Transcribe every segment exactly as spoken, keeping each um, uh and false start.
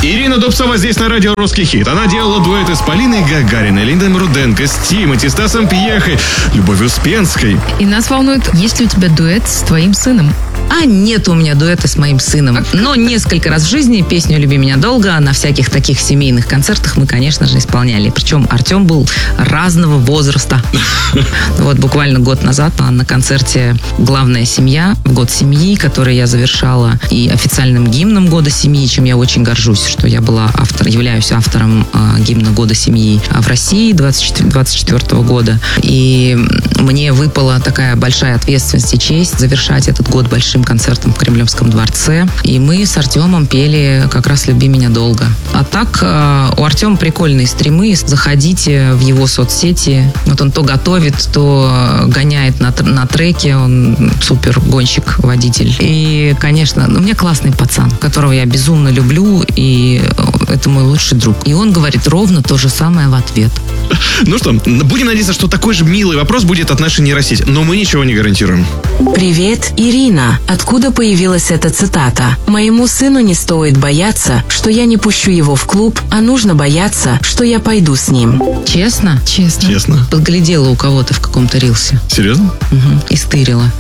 Ирина Дубцова здесь на радио «Русский хит». Она делала дуэты с Полиной Гагариной, Линдой Руденко, с Тимати, Стасом Пьехой, Любовью Успенской. И нас волнует, есть ли у тебя дуэт с твоим сыном? А нет у меня дуэта с моим сыном. Но несколько раз в жизни песню «Люби меня долго» на всяких таких семейных концертах мы, конечно же, исполняли. Причем Артем был разного возраста. Вот буквально год назад на концерте «Главная семья», «Год семьи», который я завершала, и официальным гимном «Года семьи», чем я очень горжусь, что я была автор, являюсь автором э, гимна «Года семьи» в России двадцать четвёртого года. И мне выпала такая большая ответственность и честь завершать этот год большим концертом в Кремлевском дворце. И мы с Артемом пели как раз «Люби меня долго». А так, э, у Артема прикольные стримы. Заходите в его соцсети. Вот он то готовит, то гоняет на, на треке. Он супер гонщик, водитель. И, конечно, у меня классный пацан, которого я безумно люблю. И это мой лучший друг. И он говорит ровно то же самое в ответ. Ну что, будем надеяться, что такой же милый вопрос будет от нашей нейросети. Но мы ничего не гарантируем. Привет, Ирина. Откуда появилась эта цитата? Моему сыну не стоит бояться, что я не пущу его в клуб, а нужно бояться, что я пойду с ним. Честно? Честно. Честно. Подглядела у кого-то в каком-то рилсе. Серьезно? Угу. И стырила.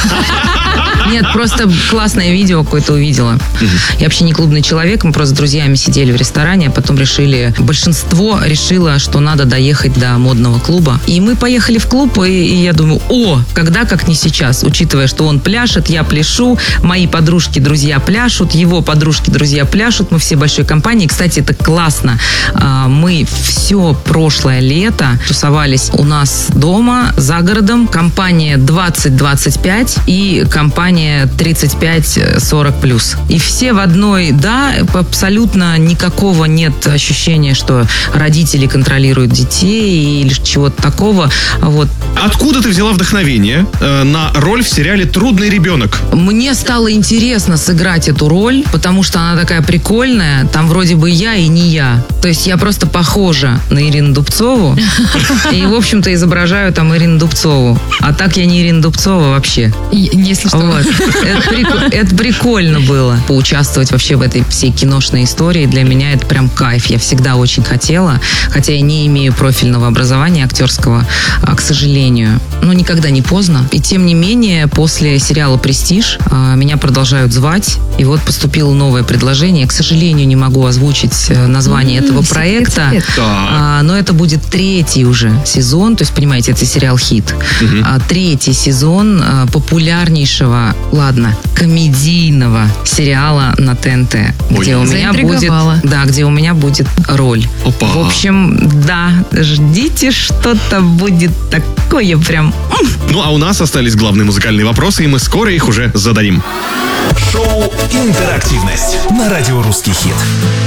Нет, просто классное видео какое-то увидела. Я вообще не клубный человек, мы просто с друзьями сидели в ресторане, а потом решили, большинство решило, что надо доехать до модного клуба. И мы поехали в клуб, и, и я думаю, о, когда как не сейчас, учитывая, что он пляшет, я пляшу, мои подружки, друзья пляшут, его подружки, друзья пляшут, мы все большой компанией. Кстати, это классно. Мы все прошлое лето тусовались у нас дома, за городом, компания двадцать двадцать пять и компания тридцать пять сорок плюс. И все в одной, да, абсолютно никакого нет ощущения, что родители контролируют детей или чего-то такого. Вот. Откуда ты взяла вдохновение э, на роль в сериале «Трудный ребенок»? Мне стало интересно сыграть эту роль, потому что она такая прикольная. Там вроде бы я и не я. То есть я просто похожа на Ирину Дубцову. И, в общем-то, изображаю там Ирину Дубцову. А так я не Ирина Дубцова вообще. Если что. Вот. Это, прик... это прикольно было. Поучаствовать вообще в этой всей киношной истории. Для меня это прям кайф. Я всегда очень хотела, хотя я не имею профильного образования актерского, к сожалению. Но никогда не поздно. И тем не менее, после сериала «Престиж» меня продолжают звать. И вот поступило новое предложение. К сожалению, не могу озвучить название mm-hmm, этого проекта. А, но это будет третий уже сезон. То есть, понимаете, это сериал-хит. Mm-hmm. А, третий сезон а, популярнейшего, ладно, комедийного сериала на ТНТ. Ой, где у меня будет, да, где у меня будет роль. Опа. В общем, да, ждите, что-то будет такое прям. Ну, а у нас остались главные музыкальные вопросы, и мы скоро их уже зададим. Шоу «Интерактивность» на радио «Русский хит».